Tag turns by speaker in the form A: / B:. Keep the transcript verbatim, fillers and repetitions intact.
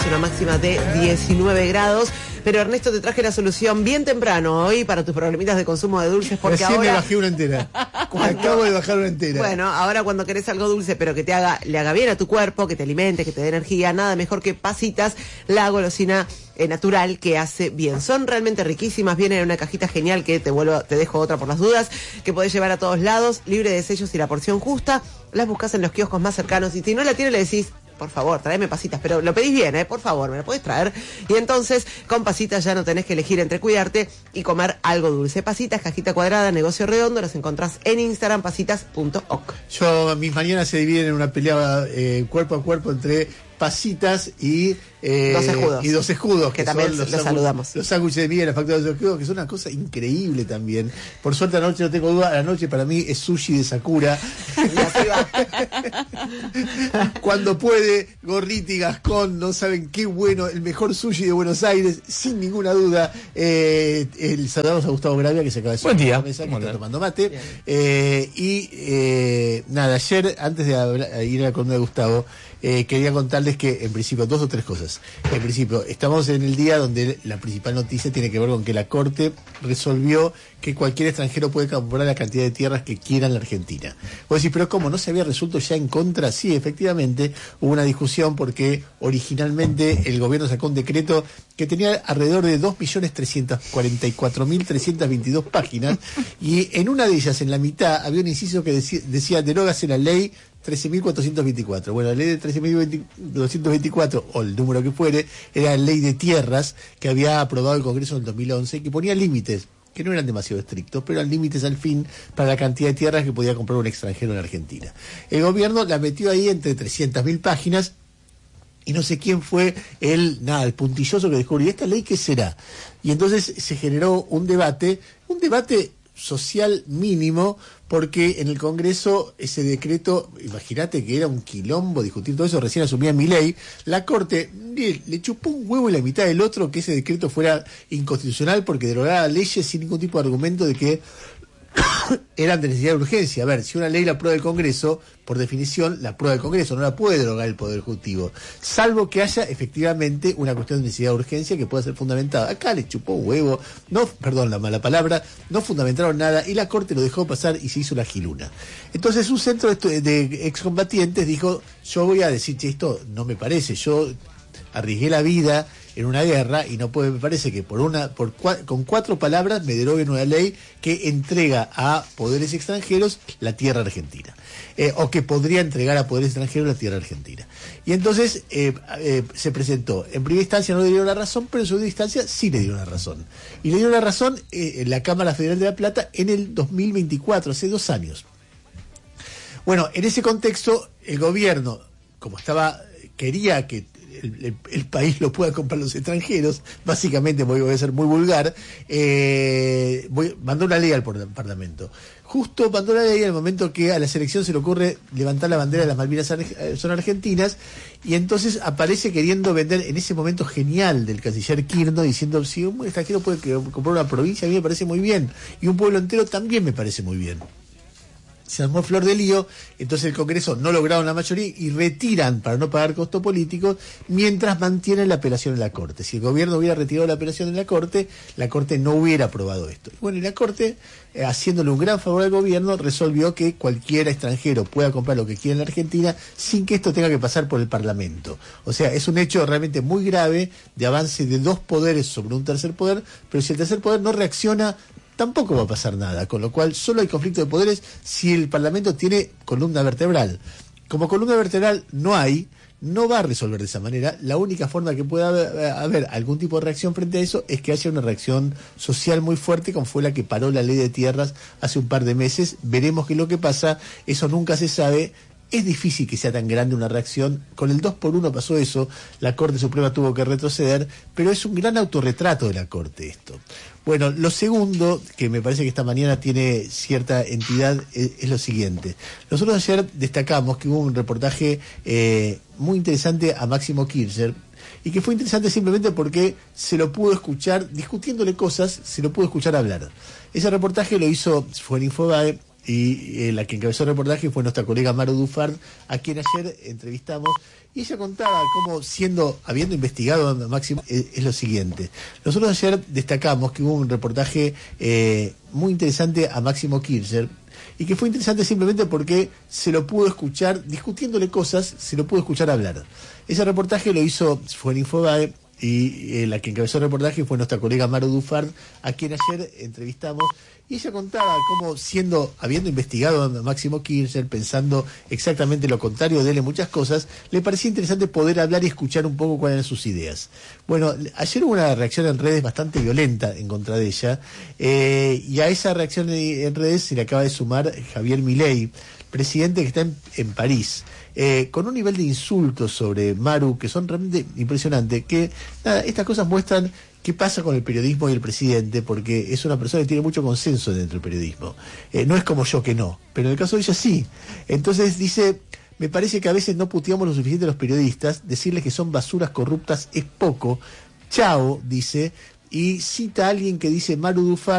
A: Una máxima de diecinueve grados. Pero Ernesto, te traje la solución bien temprano hoy para tus problemitas de consumo de dulces, porque
B: Recién
A: ahora...
B: me bajé una entera. Cuando... Acabo de bajar una entera.
A: Bueno, ahora cuando querés algo dulce, pero que te haga, le haga bien a tu cuerpo, que te alimente, que te dé energía, nada mejor que Pasitas, la golosina eh, natural que hace bien. Son realmente riquísimas, vienen en una cajita genial que te vuelvo, te dejo otra por las dudas, que podés llevar a todos lados, libre de sellos y la porción justa. Las buscas en los kioscos más cercanos y si no la tiene le decís: por favor, tráeme Pasitas, pero lo pedís bien, ¿eh? Por favor, me lo podés traer. Y entonces, con Pasitas ya no tenés que elegir entre cuidarte y comer algo dulce. Pasitas, cajita cuadrada, negocio redondo, los encontrás en Instagram, pasitas punto oc.
B: Yo, mis mañanas se dividen en una pelea eh, cuerpo a cuerpo entre Pasitas y eh,
A: dos escudos.
B: Y dos escudos.
A: Que,
B: que
A: también
B: son
A: los,
B: los
A: saludamos.
B: Los sándwiches de miel, la factura de dos escudos, que son una cosa increíble también. Por suerte anoche no tengo duda, la noche para mí es sushi de Sakura.
A: Y así va.
B: Cuando puede, Gorriti, Gascón, no saben qué bueno, el mejor sushi de Buenos Aires, sin ninguna duda. Eh, el saludamos a Gustavo Gravia, que se acaba de
C: Buen día.
B: la mesa, que está tomando mate. Eh, y eh, nada, ayer, antes de hablar, ir a la columna de Gustavo, Eh, quería contarles que, en principio, dos o tres cosas. En principio, estamos en el día donde la principal noticia tiene que ver con que la Corte resolvió que cualquier extranjero puede comprar la cantidad de tierras que quiera en la Argentina. Vos decís, pero ¿cómo? ¿No se había resuelto ya en contra? Sí, efectivamente, hubo una discusión porque originalmente el gobierno sacó un decreto que tenía alrededor de dos millones trescientos cuarenta y cuatro mil trescientos veintidós páginas y en una de ellas, en la mitad, había un inciso que decía, decía derógase la ley trece mil cuatrocientos veinticuatro. Bueno, la ley de trece mil doscientos veinticuatro, o el número que fuere, era la ley de tierras que había aprobado el Congreso en el dos mil once y que ponía límites, que no eran demasiado estrictos, pero eran límites al fin para la cantidad de tierras que podía comprar un extranjero en Argentina. El gobierno la metió ahí entre trescientas mil páginas y no sé quién fue el, nada, el puntilloso que descubrió, ¿esta ley qué será? Y entonces se generó un debate, un debate social mínimo, porque en el Congreso ese decreto, imagínate que era un quilombo discutir todo eso, recién asumía Milei, la Corte le, le chupó un huevo y la mitad del otro que ese decreto fuera inconstitucional porque derogaba leyes sin ningún tipo de argumento de que eran de necesidad de urgencia. A ver, si una ley la aprueba el Congreso, por definición la aprueba el Congreso, no la puede derogar el Poder Ejecutivo, salvo que haya efectivamente una cuestión de necesidad de urgencia que pueda ser fundamentada. Acá le chupó huevo, no, perdón la mala palabra, no fundamentaron nada y la Corte lo dejó pasar y se hizo la giluna. Entonces un centro de, de excombatientes dijo, yo voy a decir, che, esto no me parece, yo arriesgué la vida en una guerra y no puede, me parece que por una por cua, con cuatro palabras me deroguen una ley que entrega a poderes extranjeros la tierra argentina, eh, o que podría entregar a poderes extranjeros la tierra argentina. Y entonces eh, eh, se presentó, en primera instancia no le dieron la razón, pero en segunda instancia sí le dieron la razón. Y le dieron la razón eh, en la Cámara Federal de La Plata en el dos mil veinticuatro, hace dos años. Bueno, en ese contexto, el gobierno, como estaba, quería que El, el, el país lo pueda comprar los extranjeros, básicamente, voy a ser muy vulgar, eh, voy, mandó una ley al Parlamento. Justo mandó la ley en el momento que a la selección se le ocurre levantar la bandera de las Malvinas son argentinas, y entonces aparece queriendo vender, en ese momento genial del canciller Kirchner, diciendo, si un extranjero puede comprar una provincia, a mí me parece muy bien, y un pueblo entero también me parece muy bien. Se armó flor de lío, entonces el Congreso no lograron la mayoría y retiran para no pagar costos políticos, mientras mantienen la apelación en la Corte. Si el gobierno hubiera retirado la apelación en la Corte, la Corte no hubiera aprobado esto. Bueno, y la Corte, eh, haciéndole un gran favor al gobierno, resolvió que cualquier extranjero pueda comprar lo que quiera en la Argentina sin que esto tenga que pasar por el Parlamento. O sea, es un hecho realmente muy grave de avance de dos poderes sobre un tercer poder, pero si el tercer poder no reacciona, tampoco va a pasar nada, con lo cual solo hay conflicto de poderes si el Parlamento tiene columna vertebral. Como columna vertebral no hay, no va a resolver de esa manera. La única forma que pueda haber, haber algún tipo de reacción frente a eso es que haya una reacción social muy fuerte, como fue la que paró la ley de tierras hace un par de meses. Veremos qué es lo que pasa, eso nunca se sabe. Es difícil que sea tan grande una reacción. Con el dos por uno pasó eso, la Corte Suprema tuvo que retroceder, pero es un gran autorretrato de la Corte esto. Bueno, lo segundo, que me parece que esta mañana tiene cierta entidad, es, es lo siguiente. Nosotros ayer destacamos que hubo un reportaje eh, muy interesante a Máximo Kirchner, y que fue interesante simplemente porque se lo pudo escuchar, discutiéndole cosas, se lo pudo escuchar hablar. Ese reportaje lo hizo, fue en Infobae, y eh, la que encabezó el reportaje fue nuestra colega Maru Dufart, a quien ayer entrevistamos, y ella contaba cómo, siendo, habiendo investigado a Máximo, eh, es lo siguiente. Nosotros ayer destacamos que hubo un reportaje eh, muy interesante a Máximo Kirchner, y que fue interesante simplemente porque se lo pudo escuchar, discutiéndole cosas, se lo pudo escuchar hablar. Ese reportaje lo hizo, fue en Infobae, y eh, la que encabezó el reportaje fue nuestra colega Maru Dufart, a quien ayer entrevistamos, y ella contaba cómo, siendo, habiendo investigado a Máximo Kirchner, pensando exactamente lo contrario de él en muchas cosas, le parecía interesante poder hablar y escuchar un poco cuáles eran sus ideas. Bueno, ayer hubo una reacción en redes bastante violenta en contra de ella, eh, y a esa reacción en redes se le acaba de sumar Javier Milei, presidente que está en, en París, eh, con un nivel de insultos sobre Maru que son realmente impresionantes, que nada, estas cosas muestran qué pasa con el periodismo y el presidente, porque es una persona que tiene mucho consenso dentro del periodismo. Eh, no es como yo que no, pero en el caso de ella sí. Entonces dice, me parece que a veces no puteamos lo suficiente a los periodistas, decirles que son basuras corruptas es poco. Chao, dice, y cita a alguien que dice Maru Dufart.